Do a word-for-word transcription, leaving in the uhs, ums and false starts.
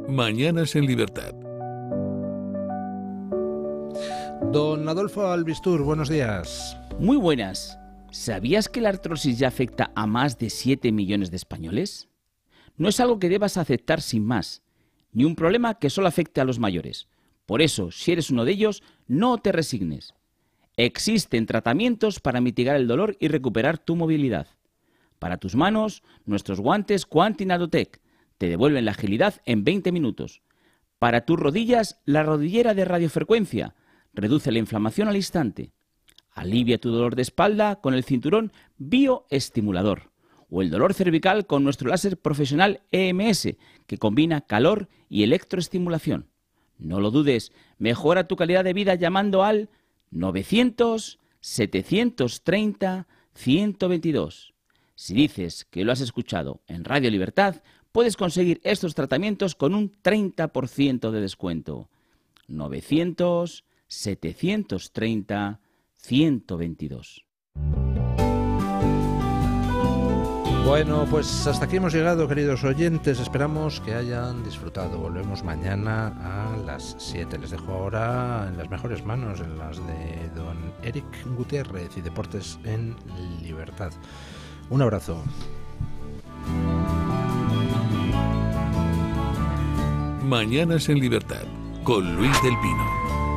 Mañanas en Libertad. Don Adolfo Albistur, buenos días. Muy buenas. ¿Sabías que la artrosis ya afecta a más de siete millones de españoles? No es algo que debas aceptar sin más, ni un problema que solo afecte a los mayores. Por eso, si eres uno de ellos, no te resignes. Existen tratamientos para mitigar el dolor y recuperar tu movilidad. Para tus manos, nuestros guantes Quantinadotec te devuelven la agilidad en veinte minutos. Para tus rodillas, la rodillera de radiofrecuencia reduce la inflamación al instante. Alivia tu dolor de espalda con el cinturón bioestimulador o el dolor cervical con nuestro láser profesional E M S que combina calor y electroestimulación. No lo dudes, mejora tu calidad de vida llamando al novecientos, setecientos treinta, ciento veintidós. Si dices que lo has escuchado en Radio Libertad, puedes conseguir estos tratamientos con un treinta por ciento de descuento. novecientos, setecientos treinta, ciento veintidós. Bueno, pues hasta aquí hemos llegado, queridos oyentes. Esperamos que hayan disfrutado. Volvemos mañana a las siete. Les dejo ahora en las mejores manos, en las de don Eric Gutiérrez y Deportes en Libertad. Un abrazo. Mañanas en Libertad, con Luis del Pino.